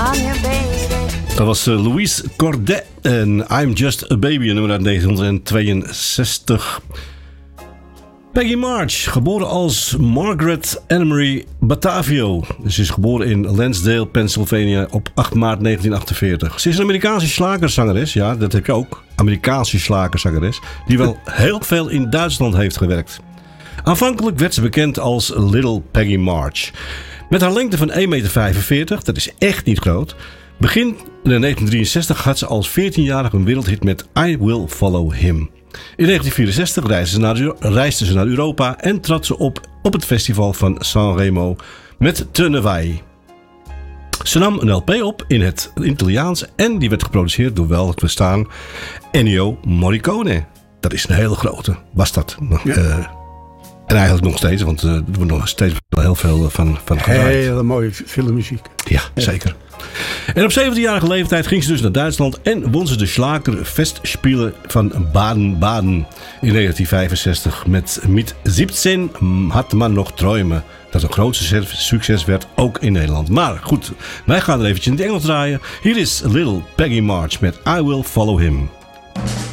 on you, baby. Dat was Louise Cordet en I'm Just a Baby, een nummer uit 1962. Peggy March, geboren als Margaret Annemarie Batavio. Ze is geboren in Lansdale, Pennsylvania op 8 maart 1948. Ze is een Amerikaanse slagerzangeres, ja, dat heb je ook. Amerikaanse slagerzangeres, die wel heel veel in Duitsland heeft gewerkt. Aanvankelijk werd ze bekend als Little Peggy March. Met haar lengte van 1,45 meter, dat is echt niet groot. Begin 1963 had ze als 14-jarige een wereldhit met I Will Follow Him. In 1964 reisde ze naar Europa en trad ze op het festival van Sanremo met Tenevai. Ze nam een LP op in het Italiaans en die werd geproduceerd door wel het bestaan Ennio Morricone. Dat is een hele grote, was dat. Ja. En eigenlijk nog steeds, want er wordt nog steeds wel heel veel van gedraaid. Hele mooie filmmuziek. Ja, zeker. En op 17-jarige leeftijd ging ze dus naar Duitsland en won ze de Schlagerfestspiele van Baden-Baden in 1965 met 17 had man nog träumen. Dat een groot succes werd, ook in Nederland. Maar goed, wij gaan er eventjes in het Engels draaien. Hier is Little Peggy March met I Will Follow Him.